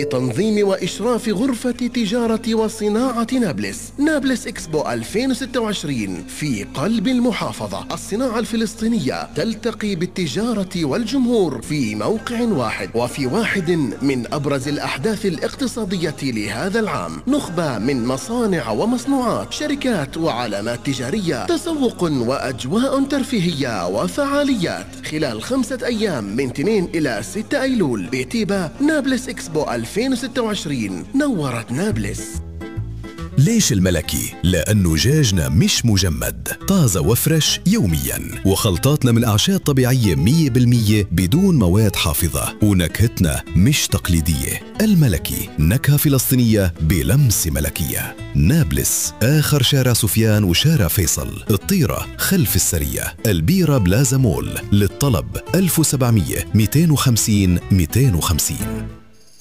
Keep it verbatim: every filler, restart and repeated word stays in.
بتنظيم وإشراف غرفة تجارة وصناعة نابلس. نابلس إكسبو ألفين وستة وعشرين في قلب المحافظة. الصناعة الفلسطينية تلتقي بالتجارة والجمهور في موقع واحد، وفي واحد من أبرز الأحداث الاقتصادية لهذا العام. نخبة من مصانع ومصنوعات، شركات وعلامات تجارية، تسوق وأجواء ترفيهية وفعاليات خلال خمسة أيام من اثنين إلى ستة أيلول بتيبا. نابلس إكسبو ألفين وستة وعشرين نورت نابلس. ليش الملكي؟ لأنه دجاجنا مش مجمد، طازة وفرش يومياً، وخلطاتنا من أعشاب طبيعية مية بالمية بدون مواد حافظة، ونكهتنا مش تقليدية. الملكي نكهة فلسطينية بلمسة ملكية. نابلس، آخر شارع سفيان وشارع فيصل، الطيرة خلف السرية، البيرة بلازا مول. للطلب ألف وسبعمية مئتين وخمسين مئتين وخمسين.